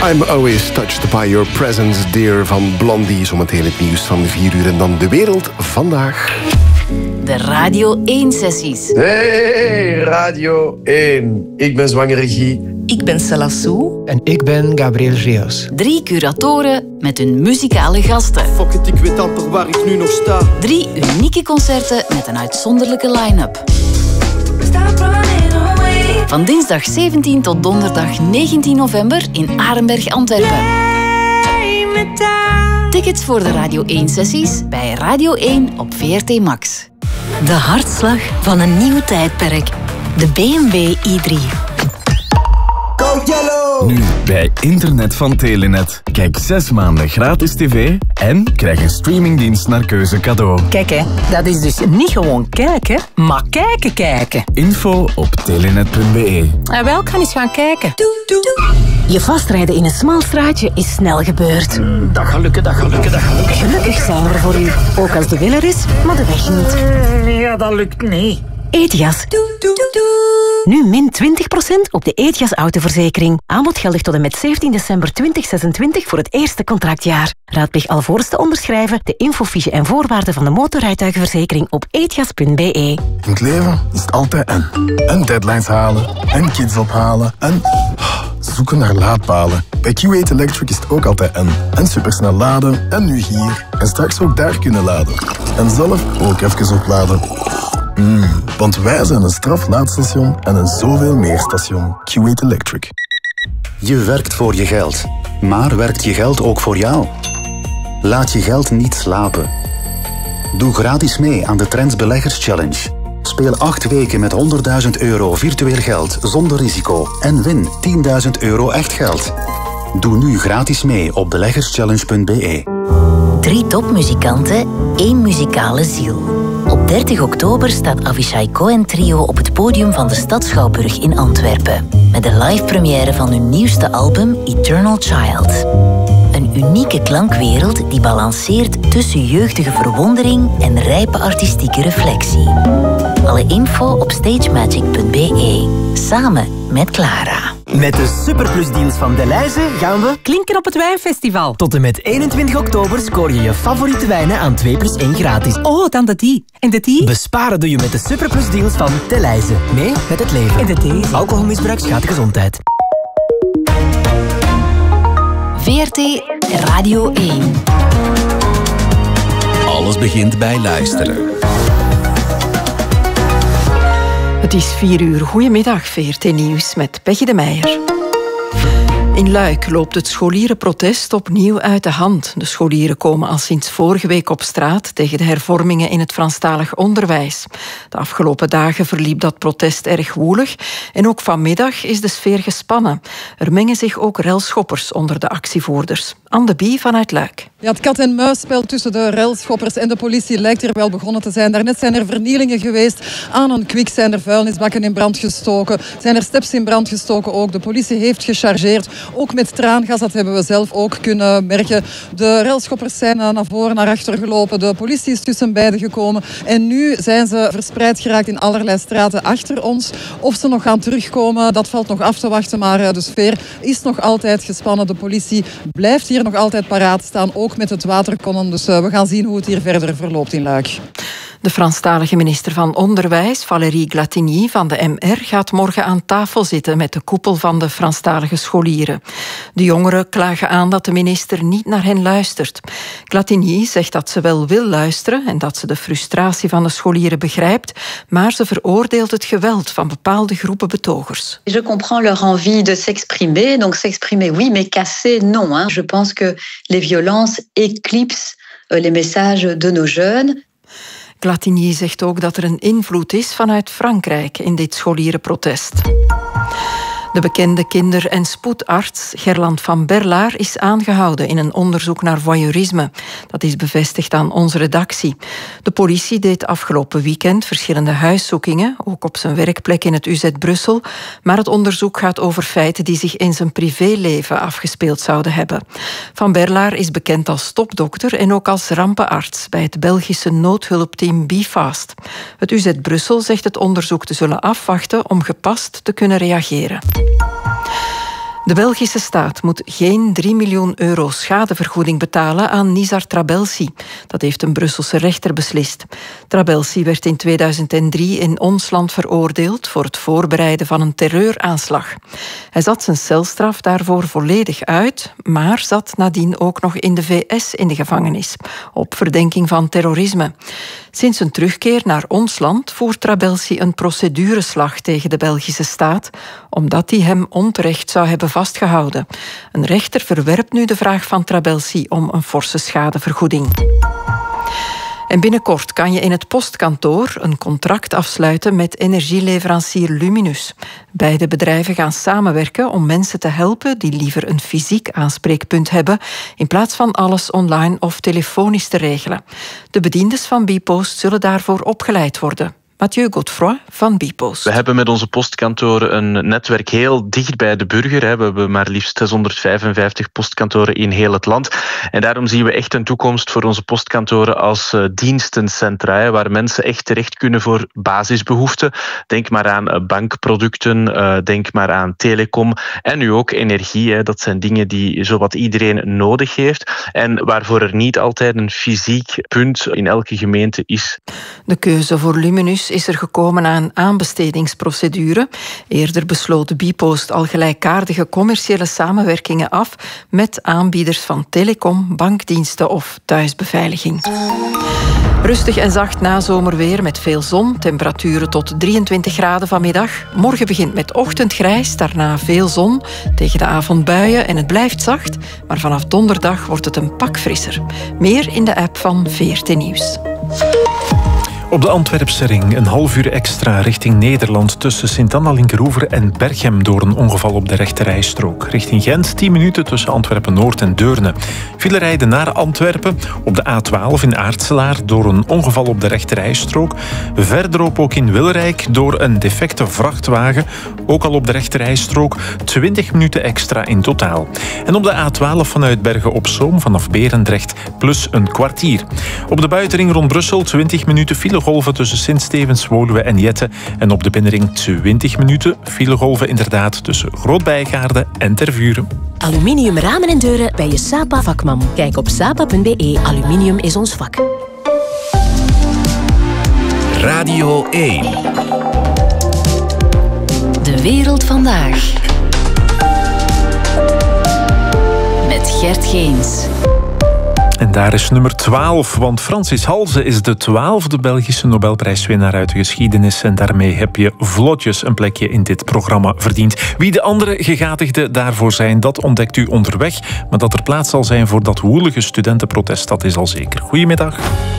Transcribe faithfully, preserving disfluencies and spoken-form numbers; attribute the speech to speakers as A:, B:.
A: I'm always touched by your presence, dear, van Blondie. Zometeen het nieuws van vier uur en dan de wereld vandaag.
B: De Radio één-sessies.
C: Hey, Radio één. Ik ben zwangere Guy.
B: Ik ben Salassou.
D: En ik ben Gabriel Rios.
B: Drie curatoren met hun muzikale gasten.
E: Fuck it, ik weet amper waar ik nu nog sta.
B: Drie unieke concerten met een uitzonderlijke line-up. Van dinsdag zeventien tot donderdag negentien november in Arenberg, Antwerpen. Tickets voor de Radio één-sessies bij Radio één op V R T Max.
F: De hartslag van een nieuw tijdperk. De B M W i drie.
G: Nu bij internet van Telenet. Kijk zes maanden gratis tv en krijg een streamingdienst naar keuze cadeau.
H: Kijk hè, dat is dus niet gewoon kijken, maar kijken kijken.
G: Info op telenet punt b e.
H: En wel, kan eens gaan kijken.
F: Doe, doe, doe. Je vastrijden in een smal straatje is snel gebeurd.
D: Mm, dat gaat lukken, dat gaat lukken, dat gaat lukken.
F: Gelukkig zijn we er voor u. Ook als de wil er is, maar de weg niet.
D: Ja, dat lukt niet.
F: Etias. Doe, doe, doe. Nu min twintig procent op de Etias autoverzekering. Aanbod geldig tot en met zeventien december tweeduizend zesentwintig voor het eerste contractjaar. Raadpleeg alvorens te onderschrijven de infofiche en voorwaarden van de motorrijtuigenverzekering op etias punt b e.
I: In het leven is het altijd en. En deadlines halen, en kids ophalen, en zoeken naar laadpalen. Bij Q eight Electric is het ook altijd en. En supersnel laden, en nu hier. En straks ook daar kunnen laden. En zelf ook even opladen. Mm, want wij zijn een straflaadstation en een zoveel meer station. Q eight Electric.
J: Je werkt voor je geld, maar werkt je geld ook voor jou? Laat je geld niet slapen. Doe gratis mee aan de Trends Beleggers Challenge. Speel acht weken met honderdduizend euro virtueel geld zonder risico en win tienduizend euro echt geld. Doe nu gratis mee op beleggerschallenge punt b e.
F: Drie topmuzikanten, één muzikale ziel. Op dertig oktober staat Avishai Cohen Trio op het podium van de Stad Schouwburg in Antwerpen. Met de live première van hun nieuwste album Eternal Child. Een unieke klankwereld die balanceert tussen jeugdige verwondering en rijpe artistieke reflectie. Alle info op stagemagic punt b e. Samen met Clara.
K: Met de Superplusdeals van Delhaize gaan we klinken op het wijnfestival. Tot en met eenentwintig oktober scoor je je favoriete wijnen aan twee plus één gratis.
H: Oh, dan de die. En de die?
K: Besparen doe je met de Superplusdeals van Delhaize. Mee met het leven.
H: En de die?
K: Alcoholmisbruik schaadt de gezondheid.
B: V R T Radio één.
G: Alles begint bij luisteren.
L: Het is vier uur. Goedemiddag, V R T Nieuws met Peggy de Meijer. In Luik loopt het scholierenprotest opnieuw uit de hand. De scholieren komen al sinds vorige week op straat tegen de hervormingen in het Franstalig onderwijs. De afgelopen dagen verliep dat protest erg woelig en ook vanmiddag is de sfeer gespannen. Er mengen zich ook relschoppers onder de actievoerders. Anne de Bie vanuit Luik.
M: Ja, het kat-en-muisspel tussen de relschoppers en de politie lijkt hier wel begonnen te zijn. Daarnet zijn er vernielingen geweest. Aan een kwik zijn er vuilnisbakken in brand gestoken. Zijn er steps in brand gestoken ook. De politie heeft gechargeerd. Ook met traangas, dat hebben we zelf ook kunnen merken. De relschoppers zijn naar voren, naar achter gelopen. De politie is tussen beiden gekomen. En nu zijn ze verspreid geraakt in allerlei straten achter ons. Of ze nog gaan terugkomen, dat valt nog af te wachten. Maar de sfeer is nog altijd gespannen. De politie blijft hier nog altijd paraat staan. Ook met het waterkonnen. Dus we gaan zien hoe het hier verder verloopt in Luik.
L: De Franstalige minister van Onderwijs, Valérie Glatigny van de M R, gaat morgen aan tafel zitten met de koepel van de Franstalige scholieren. De jongeren klagen aan dat de minister niet naar hen luistert. Glatigny zegt dat ze wel wil luisteren en dat ze de frustratie van de scholieren begrijpt, maar ze veroordeelt het geweld van bepaalde groepen betogers.
N: Je comprends leur envie de s'exprimer, donc s'exprimer oui, mais casser non. Hein. Je pense que les violences éclipsent les messages de nos jeunes.
L: Glatigny zegt ook dat er een invloed is vanuit Frankrijk in dit scholierenprotest. De bekende kinder- en spoedarts Gerland van Berlaar is aangehouden in een onderzoek naar voyeurisme. Dat is bevestigd aan onze redactie. De politie deed afgelopen weekend verschillende huiszoekingen, ook op zijn werkplek in het U Z Brussel, maar het onderzoek gaat over feiten die zich in zijn privéleven afgespeeld zouden hebben. Van Berlaar is bekend als topdokter en ook als rampenarts bij het Belgische noodhulpteam BeFast. Het U Z Brussel zegt het onderzoek te zullen afwachten om gepast te kunnen reageren. De Belgische staat moet geen drie miljoen euro schadevergoeding betalen aan Nizar Trabelsi. Dat heeft een Brusselse rechter beslist. Trabelsi werd in tweeduizend drie in ons land veroordeeld voor het voorbereiden van een terreuraanslag. Hij zat zijn celstraf daarvoor volledig uit, maar zat nadien ook nog in de V S in de gevangenis, op verdenking van terrorisme. Sinds zijn terugkeer naar ons land voert Trabelsi een procedureslag tegen de Belgische staat, omdat hij hem onterecht zou hebben vastgehouden. Een rechter verwerpt nu de vraag van Trabelsi om een forse schadevergoeding. En binnenkort kan je in het postkantoor een contract afsluiten met energieleverancier Luminus. Beide bedrijven gaan samenwerken om mensen te helpen die liever een fysiek aanspreekpunt hebben, in plaats van alles online of telefonisch te regelen. De bediendes van Bpost zullen daarvoor opgeleid worden. Mathieu Godefroy van Bpost.
O: We hebben met onze postkantoren een netwerk heel dicht bij de burger. We hebben maar liefst zeshonderdvijfenvijftig postkantoren in heel het land. En daarom zien we echt een toekomst voor onze postkantoren als dienstencentra, waar mensen echt terecht kunnen voor basisbehoeften. Denk maar aan bankproducten, denk maar aan telecom en nu ook energie. Dat zijn dingen die zowat iedereen nodig heeft en waarvoor er niet altijd een fysiek punt in elke gemeente is.
L: De keuze voor Luminus is er gekomen na een aanbestedingsprocedure. Eerder besloot Bpost al gelijkaardige commerciële samenwerkingen af met aanbieders van telecom, bankdiensten of thuisbeveiliging. Rustig en zacht nazomerweer met veel zon, temperaturen tot drieëntwintig graden vanmiddag. Morgen begint met ochtendgrijs, daarna veel zon, tegen de avond buien en het blijft zacht. Maar vanaf donderdag wordt het een pak frisser. Meer in de app van V R T Nieuws.
P: Op de Antwerpse ring een half uur extra richting Nederland tussen Sint-Anna-Linkeroever en Berchem door een ongeval op de rechterrijstrook. Richting Gent tien minuten tussen Antwerpen-Noord en Deurne. File rijden naar Antwerpen op de A twaalf in Aartselaar door een ongeval op de rechterrijstrook. Verderop ook in Wilrijk door een defecte vrachtwagen, ook al op de rechterrijstrook. twintig minuten extra in totaal. En op de A twaalf vanuit Bergen op Zoom vanaf Berendrecht plus een kwartier. Op de buitenring rond Brussel twintig minuten file filegolven tussen Sint-Stevens, Woluwe en Jette. En op de binnenring twintig minuten filegolven inderdaad tussen Groot-Bijgaarde en Tervuren.
Q: Aluminium ramen en deuren bij je Sapa vakman. Kijk op sapa punt b e. Aluminium is ons vak.
G: Radio één.
B: De wereld vandaag. Met Gert Geens.
P: En daar is nummer twaalf, want Francis Halse is de twaalfde Belgische Nobelprijswinnaar uit de geschiedenis. En daarmee heb je vlotjes een plekje in dit programma verdiend. Wie de andere gegadigden daarvoor zijn, dat ontdekt u onderweg. Maar dat er plaats zal zijn voor dat woelige studentenprotest, dat is al zeker. Goedemiddag.